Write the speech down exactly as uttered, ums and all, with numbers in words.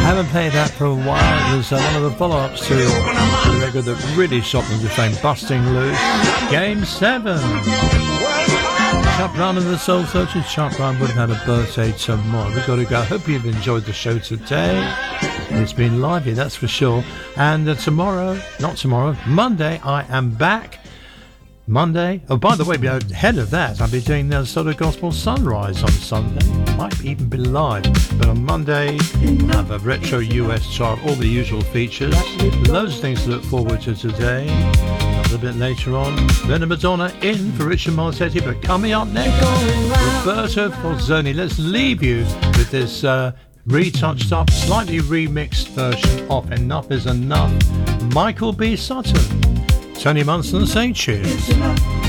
Haven't played that for a while. It was uh, one of the follow-ups to the record that really shot them to fame, Busting Loose. Game seven. Chuck Brown and the Soul Searchers. Chuck Brown would have had a birthday tomorrow. We've got to go. Hope you've enjoyed the show today. It's been lively, that's for sure. And uh, tomorrow, not tomorrow, Monday, I am back. Monday. Oh, by the way, ahead of that, I'll be doing the sort of Gospel Sunrise on Sunday. Might even be live. But on Monday, I have a retro U S chart, all the usual features. Loads of things to look forward to today. A little bit later on, then a Madonna in for Richard Marzetti. But coming up next, Roberto Falzoni. Let's leave you with this uh, retouched up, slightly remixed version of Enough Is Enough. Michael B. Sutton. Tony Munson saying cheers.